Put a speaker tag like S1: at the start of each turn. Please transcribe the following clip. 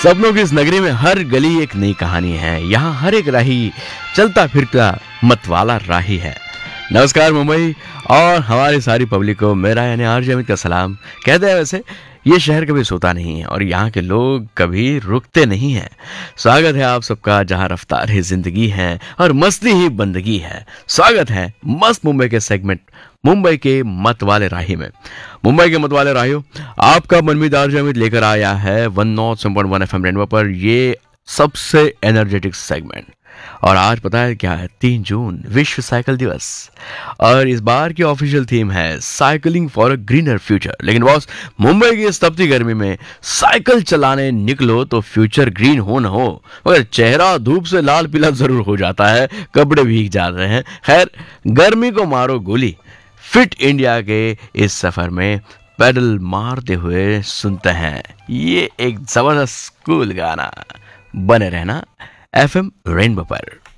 S1: सपनों की इस नगरी में हर गली एक नई कहानी है। यहाँ हर एक राही चलता फिरता मतवाला राही है। नमस्कार मुंबई और हमारी सारी पब्लिक को मेरा यानी आरजे अमित का सलाम। कहते हैं वैसे ये शहर कभी सोता नहीं है और यहाँ के लोग कभी रुकते नहीं हैं। स्वागत है आप सबका जहाँ रफ्तार ही जिंदगी है और मस्ती ही बंदगी है। स्वागत है मस्त मुंबई के सेगमेंट मुंबई के मत वाले राही में। मुंबई के मत वाले राहियों, आपका मनमीत आरजे अमित लेकर आया है 107.1 FM रेनबो पर ये सबसे एनर्जेटिक सेगमेंट। और आज पता है क्या है? 3 जून विश्व साइकिल दिवस और इस बार की ऑफिशियल थीम है cycling for a greener future. लेकिन बॉस, मुंबई की इस तपती गर्मी में साइकिल चलाने निकलो तो फ्यूचर ग्रीन हो न हो, मगर चेहरा धूप से लाल पीला जरूर हो जाता है, कपड़े भीग जाते हैं। खैर, गर्मी को मारो गोली। फिट इंडिया के इस सफर में पैडल मारते हुए सुनते हैं ये एक जबरदस्त कूल गाना। बने रहना एफएम रेनबो पर।